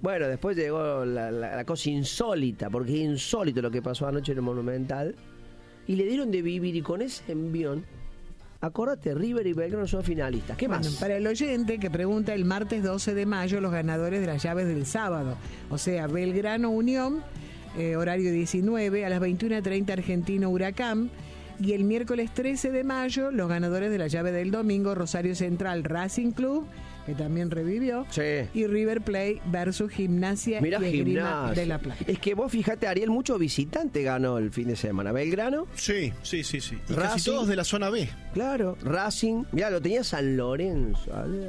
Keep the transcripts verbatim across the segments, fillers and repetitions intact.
Bueno, después llegó la, la, la cosa insólita, porque es insólito lo que pasó anoche en el Monumental. Y le dieron de vivir y con ese envión, acordate, River y Belgrano son finalistas. ¿Qué Bueno, más? para el oyente que pregunta, el martes doce de mayo los ganadores de las llaves del sábado. O sea, Belgrano Unión, eh, horario diecinueve, a las veintiuna treinta Argentino Huracán. Y el miércoles trece de mayo, los ganadores de la llave del domingo, Rosario Central Racing Club, que también revivió, Sí. y River Plate versus Gimnasia Mirá, y Esgrima Gimnasia. de la Plata. Es que vos fíjate, Ariel, mucho visitante ganó el fin de semana. Belgrano, Sí, sí, sí, sí. Y Racing. casi todos de la zona B. claro, Racing, mirá, lo tenía San Lorenzo. a ver.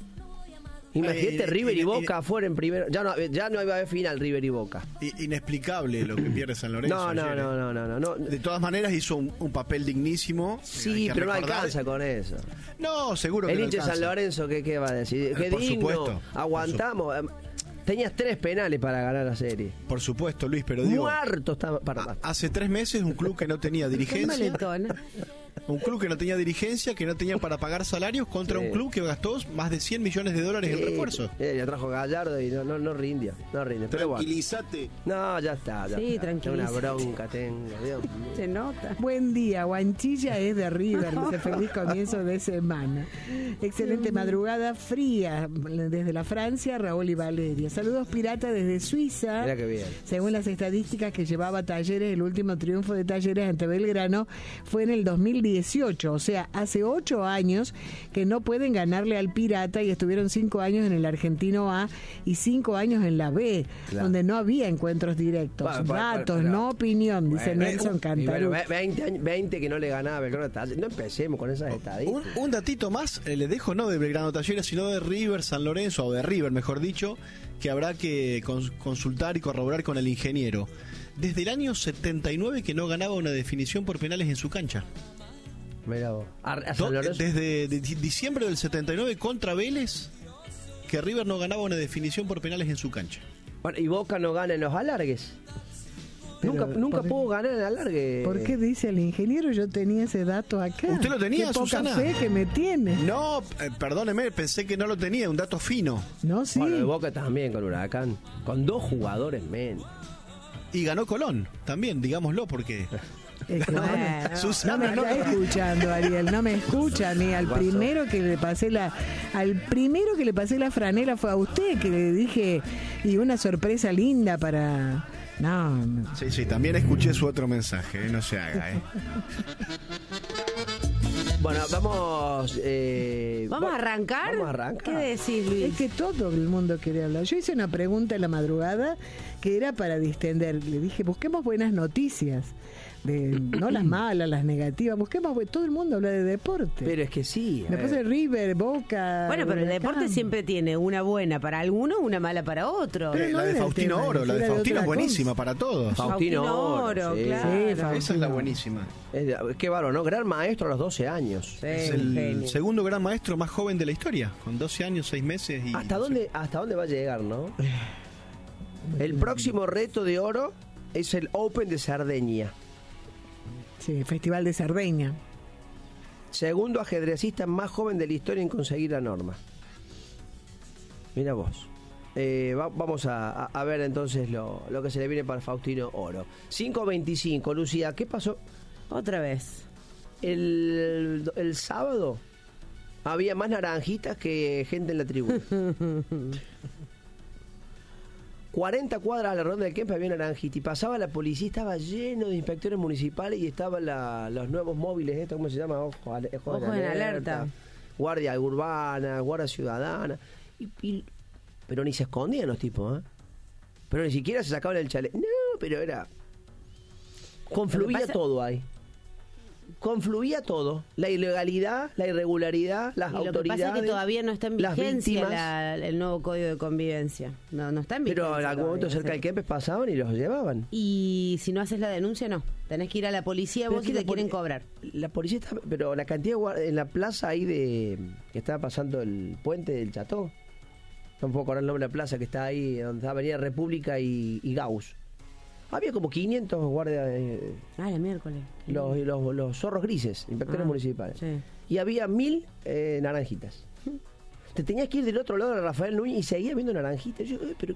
Imagínate Eh, River y y- Boca afuera en primero. Ya no, ya no iba a haber final River y Boca. I- Inexplicable lo que pierde San Lorenzo. No, no, ayer, no, eh. no, no, no, no. De todas maneras hizo un, un papel dignísimo. Sí, hay que pero no recordar. alcanza con eso. No, seguro que El no hincha de San alcanza. Lorenzo, ¿qué, qué va a decir? Qué por digno, supuesto, aguantamos. Em, Tenías tres penales para ganar la serie. Por supuesto, Luis, pero digo, Muerto estaba. Perdón. hace tres meses un club que no tenía Qué dirigencia, maletón. un club que no tenía dirigencia, que no tenía para pagar salarios contra Sí. un club que gastó más de cien millones de dólares en Eh, refuerzos. eh, ya trajo Gallardo y no, no, no rindió. No rinde. Pero bueno. Tranquilízate. No, ya está. Ya Sí, está. Tengo una tranquilízate. bronca tengo. Dios mío. Se nota. Buen día, Guanchilla es de River, dice feliz comienzo de semana. Excelente madrugada fría desde la Francia, Raúl y Valeria. Saludos pirata desde Suiza. Mira qué bien. Según las estadísticas que llevaba Talleres, el último triunfo de Talleres ante Belgrano fue en el dos mil dieciocho, o sea, hace ocho años que no pueden ganarle al Pirata y estuvieron cinco años en el Argentino A y cinco años en la B, Claro. donde no había encuentros directos. Bueno, bueno, Datos, pero- no opinión, dice Bueno, Nelson y Cantarú. bueno, ve- veinte, años, veinte que no le ganaba a Belgrano. No empecemos con esas Un, estadísticas. un datito más, eh, le dejo no de Belgrano Talleres, sino de River San Lorenzo, o de River, mejor dicho, que habrá que cons- consultar y corroborar con el ingeniero. Desde el año setenta y nueve que no ganaba una definición por penales en su cancha. Mira vos. A, a Do- San Lorenzo. Desde de- diciembre del setenta y nueve contra Vélez, que River no ganaba una definición por penales en su cancha. Bueno, y Boca no gana en los alargues. Pero, nunca nunca ¿por- pudo ganar en alargue. ¿Por qué dice el ingeniero? Yo tenía ese dato acá. ¿Usted lo tenía, Qué poca Susana? fe que me tiene. No, eh, perdóneme, pensé que no lo tenía, un dato fino. No, sí. Bueno, de Boca también con Huracán. Con dos jugadores menos. Y ganó Colón, también, digámoslo, porque... Es que no, me- Bueno, no Susana, me está escuchando, Ariel, no me escucha ni al Pasó. primero que le pasé la al primero que le pasé la franela fue a usted, que le dije, y una sorpresa linda para... No, no. Sí, sí, también escuché su otro mensaje, eh, no se haga, ¿eh? Bueno, vamos. Eh, ¿Vamos a bueno, arrancar? Vamos a arrancar. ¿Qué decís, Luis? Es que todo el mundo quiere hablar. Yo hice una pregunta en la madrugada que era para distender. Le dije, busquemos buenas noticias. De, no las malas, las negativas. Busquemos, todo el mundo habla de deporte. Pero es que sí. a Me ver. puse River, Boca. Bueno, pero el Huracán. deporte siempre tiene una buena para algunos, una mala para otros. Pero Eh, no la de era el Faustino tema, Oro, la de era de Faustino otra es buenísima cosa. para todos. Faustino Faustino Oro, Oro, sí. claro. Sí, Esa es la Faustino. buenísima. Es- qué bárbaro, ¿no? Gran maestro a los doce años. Sí, Es un el genio. segundo gran maestro más joven de la historia, con doce años, seis meses y... ¿Hasta dónde, ¿Hasta dónde va a llegar, no? El próximo reto de oro es el Open de Cerdeña. Sí, Festival de Cerdeña. Segundo ajedrecista más joven de la historia en conseguir la norma. Mira vos. Eh, va- vamos a, a- a ver entonces lo, lo que se le viene para Faustino Oro. cinco veinticinco, Lucía, ¿qué pasó? Otra vez. El, el sábado había más naranjitas que gente en la tribuna. cuarenta cuadras a la ronda del Kempe había naranjita y pasaba la policía, estaba lleno de inspectores municipales y estaban la- los nuevos móviles, ¿esto cómo se llama? Ojo, ale- ojo Ojo en alerta. Guardia urbana, guardia ciudadana. Y, y- pero ni se escondían los tipos, ¿eh? Pero ni siquiera se sacaban el chaleco. No, pero era... Confluía pasa- todo ahí. Confluía todo. La ilegalidad, la irregularidad, las Y lo que autoridades. pasa es que todavía no está en las vigencia víctimas. la- el nuevo código de convivencia. No, no está en vigencia. Pero en algún momento todavía, cerca del sí. Kempes pasaban y los llevaban. Y si no haces la denuncia, no. Tenés que ir a la policía Pero vos es que y la te quieren poli- cobrar. La policía está, pero la cantidad de guar- en la plaza ahí de que estaba pasando el puente del Cható. No puedo acordar el nombre de la plaza que está ahí donde está Avenida República y, y Gauss. Había como quinientos guardias, eh, Ah, la miércoles. los, los, los zorros grises, inspectores Ah, municipales. sí. Y había mil eh, naranjitas. Te tenías que ir del otro lado de Rafael Núñez y seguía viendo naranjitas. Yo, eh, pero